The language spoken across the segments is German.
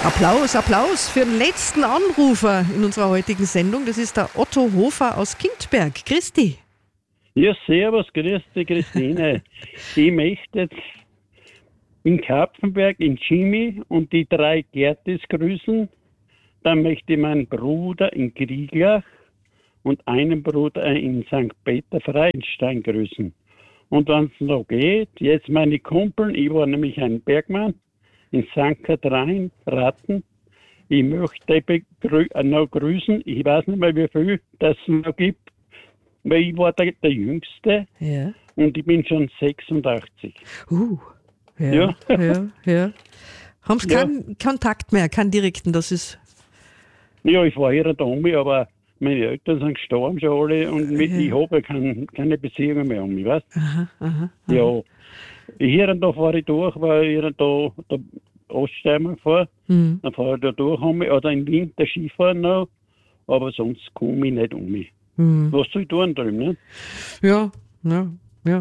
Applaus, Applaus für den letzten Anrufer in unserer heutigen Sendung. Das ist der Otto Hofer aus Kindberg. Christi. Ja, servus, grüß dich, Christine. Ich möchte jetzt in Kapfenberg, in Jimmy und die 3 Gertis grüßen. Dann möchte ich meinen Bruder in Krieglach und einen Bruder in St. Peter Freienstein grüßen. Und wenn es noch geht, jetzt meine Kumpeln, ich war nämlich ein Bergmann in St. Katharin, Ratten. Ich möchte noch grüßen, ich weiß nicht mehr, wie viel das noch gibt, weil ich war der Jüngste und ich bin schon 86. Ja. Haben Sie keinen Kontakt mehr, keinen direkten, das ist... Ja, ich war hier da um, aber meine Eltern sind gestorben schon alle und ich habe keine Beziehungen mehr um mich, weißt du? Aha. Ja, hier und da fahre ich durch, weil ich hier und da Oststeimer fahre. Dann fahre ich da durch um mich, oder im Winter Skifahren noch, aber sonst komme ich nicht um mich. Was soll ich tun drüben, ne? Ja. Ja.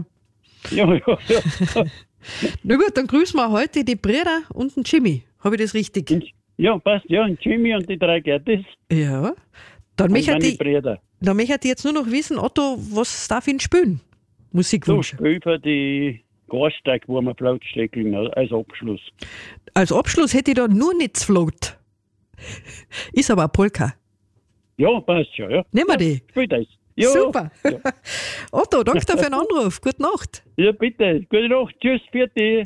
Na gut, dann grüßen wir heute die Brüder und den Jimmy. Habe ich das richtig? Ja, passt, ja, ein Jimmy und die 3 Gertis. Ja. Dann möchte ich Brüder. jetzt nur noch wissen, Otto, was darf ich spielen? Musikwunsch. So, spiel für die Gasteig, wo wir Flautsteckeln als Abschluss. Als Abschluss hätte ich da nur Netzflot. Ist aber eine Polka. Ja, passt schon, ja. Nehmen wir die. Spiel das. Ja, super. Ja. Otto, danke dir für den Anruf. Gute Nacht. Ja, bitte. Gute Nacht. Tschüss, für dich.